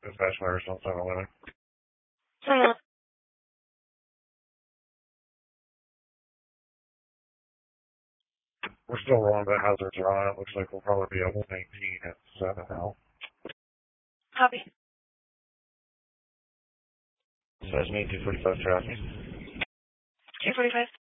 Dispatch letters on 7-Eleven. We're still rolling the hazards are on. It looks like we'll probably be at 119 at 7 now. Copy. Dispatch need 245 traffic. 245.